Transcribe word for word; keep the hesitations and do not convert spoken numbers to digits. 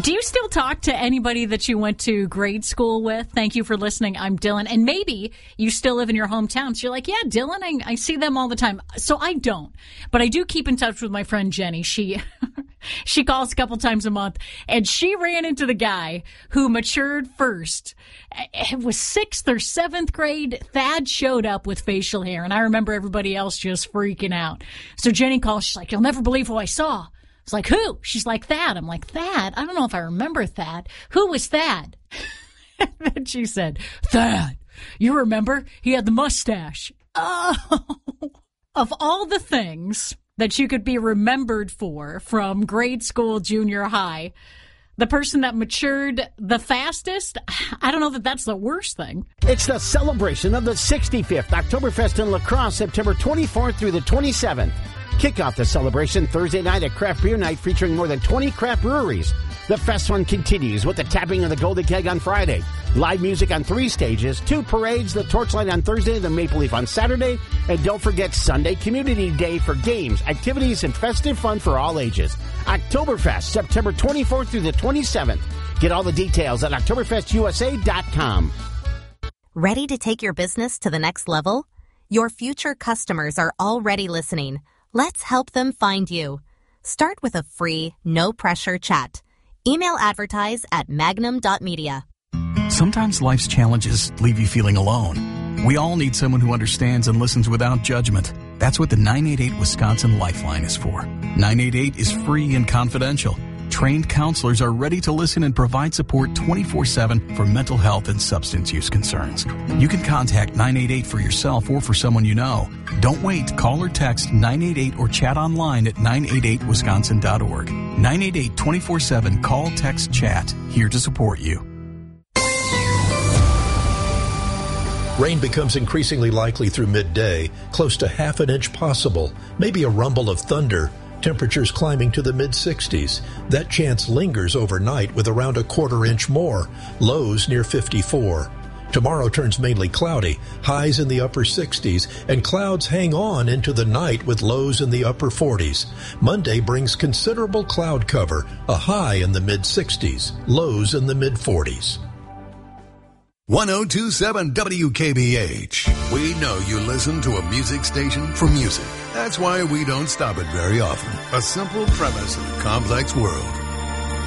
Do you still talk to anybody that you went to grade school with? Thank you for listening. I'm Dylan. And maybe you still live in your hometown. So you're like, yeah, Dylan, I, I see them all the time. So I don't. But I do keep in touch with my friend Jenny. She she calls a couple times a month. And she ran into the guy who matured first. It was sixth or seventh grade. Thad showed up with facial hair. And I remember everybody else just freaking out. So Jenny calls. She's like, you'll never believe who I saw. It's like, who? She's like, Thad. I'm like, Thad? I don't know if I remember Thad. Who was Thad? And then she said, Thad. You remember? He had the mustache. Oh, of all the things that you could be remembered for from grade school, junior high, the person that matured the fastest, I don't know that that's the worst thing. It's the celebration of the sixty-fifth Oktoberfest in La Crosse, September twenty-fourth through the twenty-seventh. Kick off the celebration Thursday night at Craft Beer Night featuring more than twenty craft breweries. The fest fun continues with the tapping of the Golden Keg on Friday. Live music on three stages, two parades, the Torchlight on Thursday, the Maple Leaf on Saturday, and don't forget Sunday Community Day for games, activities, and festive fun for all ages. Oktoberfest, September twenty-fourth through the twenty-seventh. Get all the details at Oktoberfest U S A dot com. Ready to take your business to the next level? Your future customers are already listening. Let's help them find you. Start with a free, no-pressure chat. Email advertise at magnum dot media. Sometimes life's challenges leave you feeling alone. We all need someone who understands and listens without judgment. That's what the nine eight eight Wisconsin Lifeline is for. nine eight eight is free and confidential. Trained counselors are ready to listen and provide support twenty-four seven for mental health and substance use concerns. You can contact nine eight eight for yourself or for someone you know. Don't wait. Call or text nine eight eight or chat online at nine eight eight wisconsin dot org. nine eight eight twenty-four seven. Call, text, chat. Here to support you. Rain becomes increasingly likely through midday, close to half an inch possible, maybe a rumble of thunder. Temperatures climbing to the mid sixties. That chance lingers overnight with around a quarter inch more, lows near fifty-four. Tomorrow turns mainly cloudy, highs in the upper sixties, and clouds hang on into the night with lows in the upper forties. Monday brings considerable cloud cover, a high in the mid sixties, lows in the mid forties. one oh two point seven W K B H. We know you listen to a music station for music. That's why we don't stop it very often. A simple premise in a complex world.